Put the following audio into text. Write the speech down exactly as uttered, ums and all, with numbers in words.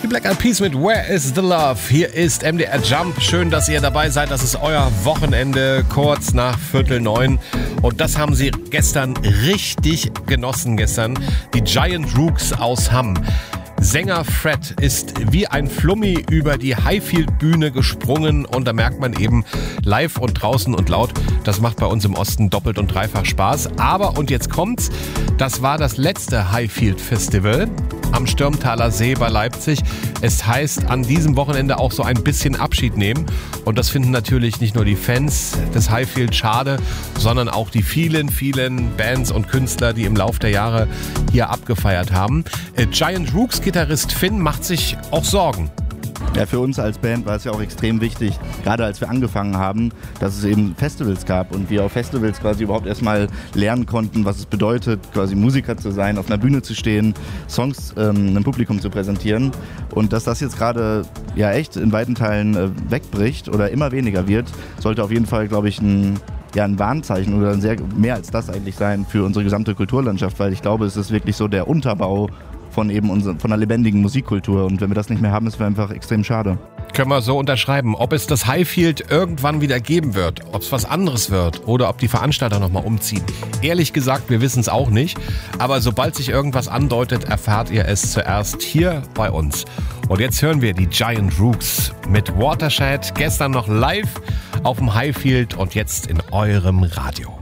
Black Eyed Peas mit Where is the Love? Hier ist M D R Jump. Schön, dass ihr dabei seid. Das ist euer Wochenende, kurz nach Viertel neun. Und das haben sie gestern richtig genossen gestern. Die Giant Rooks aus Hamm. Sänger Fred ist wie ein Flummi über die Highfield-Bühne gesprungen und da merkt man eben live und draußen und laut, das macht bei uns im Osten doppelt und dreifach Spaß. Aber, und jetzt kommt's, das war das letzte Highfield-Festival am Stürmtaler See bei Leipzig. Es heißt an diesem Wochenende auch so ein bisschen Abschied nehmen und das finden natürlich nicht nur die Fans des Highfield schade, sondern auch die vielen, vielen Bands und Künstler, die im Lauf der Jahre hier abgefeiert haben. Äh, Giant Rooks Gitarrist Finn macht sich auch Sorgen. Ja, für uns als Band war es ja auch extrem wichtig, gerade als wir angefangen haben, dass es eben Festivals gab und wir auf Festivals quasi überhaupt erstmal lernen konnten, was es bedeutet, quasi Musiker zu sein, auf einer Bühne zu stehen, Songs ähm, einem Publikum zu präsentieren und dass das jetzt gerade ja echt in weiten Teilen äh, wegbricht oder immer weniger wird, sollte auf jeden Fall, glaube ich, ein ja, ein Warnzeichen oder ein sehr, mehr als das eigentlich sein für unsere gesamte Kulturlandschaft, weil ich glaube, es ist wirklich so der Unterbau von eben unser, von einer lebendigen Musikkultur und wenn wir das nicht mehr haben, ist es einfach extrem schade. Können wir so unterschreiben. Ob es das Highfield irgendwann wieder geben wird, ob es was anderes wird oder ob die Veranstalter nochmal umziehen. Ehrlich gesagt, wir wissen es auch nicht. Aber sobald sich irgendwas andeutet, erfahrt ihr es zuerst hier bei uns. Und jetzt hören wir die Giant Rooks mit Watershed. Gestern noch live auf dem Highfield und jetzt in eurem Radio.